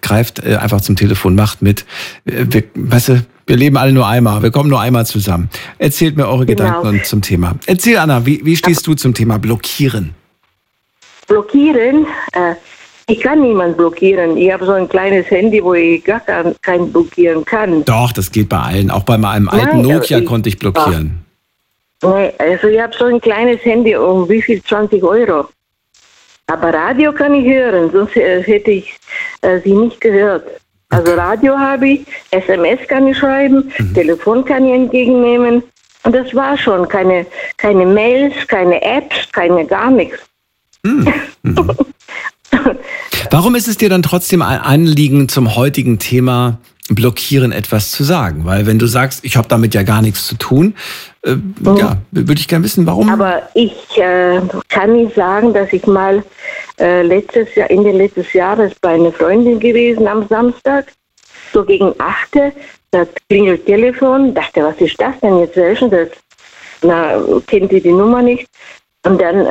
greift einfach zum Telefon, macht mit. Wir leben alle nur einmal, wir kommen nur einmal zusammen. Erzählt mir eure Gedanken zum Thema. Erzähl, Anna, wie stehst du zum Thema Blockieren? Blockieren? Ich kann niemanden blockieren. Ich habe so ein kleines Handy, wo ich gar keinen blockieren kann. Doch, das geht bei allen. Auch bei meinem alten Nokia konnte ich blockieren. Nein, also ich habe so ein kleines Handy, um wie viel? 20 €. Aber Radio kann ich hören, sonst hätte ich sie nicht gehört. Also Radio habe ich, SMS kann ich schreiben, Telefon kann ich entgegennehmen. Und das war schon. Keine Mails, keine Apps, gar nichts. Warum ist es dir dann trotzdem ein Anliegen, zum heutigen Thema Blockieren etwas zu sagen? Weil wenn du sagst, ich habe damit ja gar nichts zu tun, würde ich gerne wissen, warum. Aber ich kann nicht sagen, dass ich mal Ende letztes Jahres bei einer Freundin gewesen am Samstag, so gegen 8, da klingelt Telefon, dachte, was ist das denn jetzt, wer ist denn das? Na, kennt ihr die Nummer nicht? Und dann,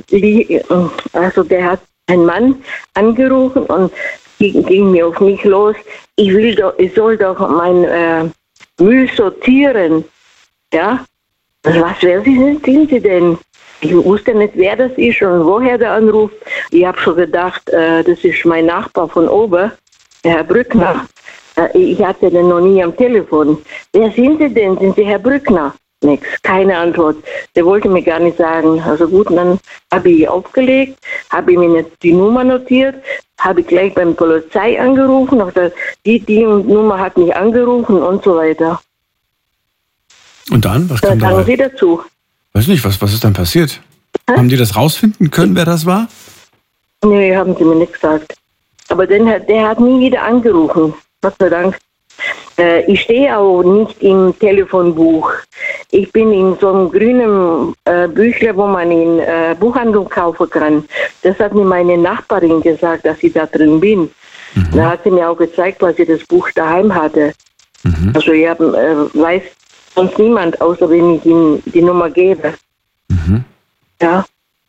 der hat ein Mann angerufen und ging mir auf mich los, ich soll doch mein Müll sortieren. Ja? Wer sind Sie denn? Ich wusste nicht, wer das ist und woher der anruft. Ich habe schon gedacht, das ist mein Nachbar von oben, der Herr Brückner. Ich hatte den noch nie am Telefon. Wer sind Sie denn? Sind Sie Herr Brückner? Nix, keine Antwort. Der wollte mir gar nicht sagen. Also gut, dann habe ich aufgelegt, habe ich mir die Nummer notiert, habe ich gleich beim Polizei angerufen. Die Nummer hat mich angerufen und so weiter. Und dann? Was kam da? Sagen Sie dazu? Weiß nicht, was ist dann passiert? Haben die das rausfinden können, wer das war? Nee, haben sie mir nicht gesagt. Aber der hat nie wieder angerufen. Gott sei Dank. Ich stehe auch nicht im Telefonbuch. Ich bin in so einem grünen Büchlein, wo man in Buchhandlung kaufen kann. Das hat mir meine Nachbarin gesagt, dass ich da drin bin. Da hat sie mir auch gezeigt, weil sie das Buch daheim hatte. Also ich weiß sonst niemand, außer wenn ich ihm die Nummer gebe. Ja.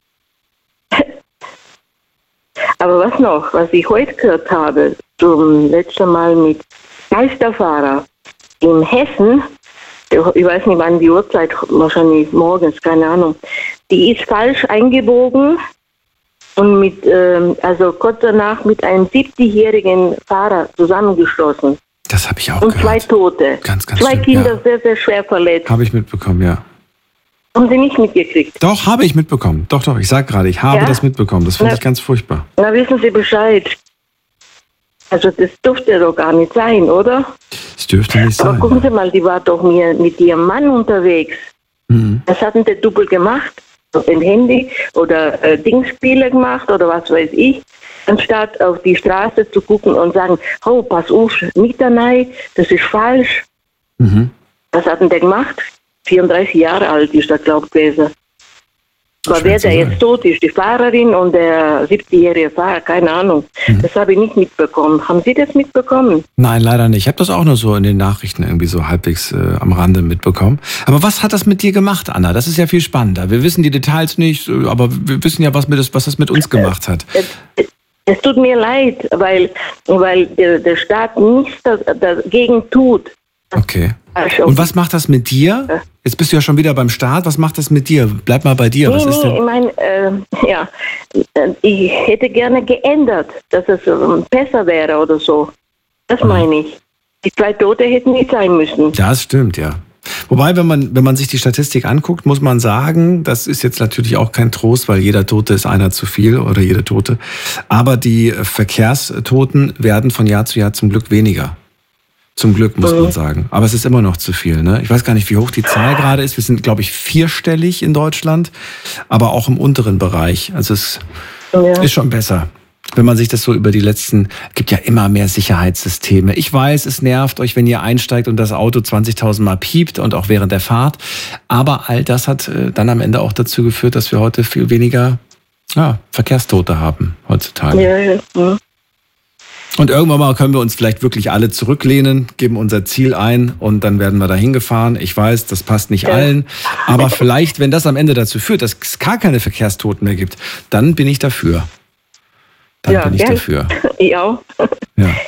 Aber was noch, was ich heute gehört habe, zum letzten Mal mit Geisterfahrer in Hessen, ich weiß nicht wann die Uhrzeit, wahrscheinlich morgens, keine Ahnung, die ist falsch eingebogen und kurz danach mit einem 70-jährigen Fahrer zusammengestoßen. Das habe ich auch und gehört. 2 Tote. Ganz 2 Kinder sehr, sehr schwer verletzt. Habe ich mitbekommen, ja. Haben Sie nicht mitgekriegt? Doch, habe ich mitbekommen. Doch, ich sag gerade, ich habe das mitbekommen. Das finde ich ganz furchtbar. Na, wissen Sie Bescheid. Also das durfte doch gar nicht sein, oder? Das dürfte nicht sein. Aber gucken Sie mal, die war doch mit ihrem Mann unterwegs. Was hatten die doppelt gemacht? Ein Handy oder Dingspiele gemacht oder was weiß ich. Anstatt auf die Straße zu gucken und sagen, oh, pass auf, nicht da rein, das ist falsch. Was hatten die gemacht? 34 Jahre alt ist er, glaube ich, gewesen. Aber wer der jetzt tot ist, die Fahrerin und der 70-jährige Fahrer, keine Ahnung. Das habe ich nicht mitbekommen. Haben Sie das mitbekommen? Nein, leider nicht. Ich habe das auch nur so in den Nachrichten irgendwie so halbwegs am Rande mitbekommen. Aber was hat das mit dir gemacht, Anna? Das ist ja viel spannender. Wir wissen die Details nicht, aber wir wissen ja, was das mit uns gemacht hat. Es tut mir leid, weil der Staat nichts dagegen tut. Okay. Und was macht das mit dir? Jetzt bist du ja schon wieder beim Staat. Was macht das mit dir? Bleib mal bei dir. Was ist denn? Ich meine, ich hätte gerne geändert, dass es besser wäre oder so. Das meine ich. Die 2 Tote hätten nicht sein müssen. Das stimmt, ja. Wobei, wenn man sich die Statistik anguckt, muss man sagen, das ist jetzt natürlich auch kein Trost, weil jeder Tote ist einer zu viel oder jede Tote. Aber die Verkehrstoten werden von Jahr zu Jahr zum Glück weniger. Zum Glück, muss man sagen. Aber es ist immer noch zu viel. Ne? Ich weiß gar nicht, wie hoch die Zahl gerade ist. Wir sind, glaube ich, 4-stellig in Deutschland, aber auch im unteren Bereich. Also es ist schon besser. Wenn man sich das so über gibt ja immer mehr Sicherheitssysteme. Ich weiß, es nervt euch, wenn ihr einsteigt und das Auto 20.000 Mal piept und auch während der Fahrt. Aber all das hat dann am Ende auch dazu geführt, dass wir heute viel weniger Verkehrstote haben heutzutage. Ja. Und irgendwann mal können wir uns vielleicht wirklich alle zurücklehnen, geben unser Ziel ein und dann werden wir da hingefahren. Ich weiß, das passt nicht allen. Aber vielleicht, wenn das am Ende dazu führt, dass es gar keine Verkehrstoten mehr gibt, dann bin ich dafür. Dafür. Ich auch. Ja.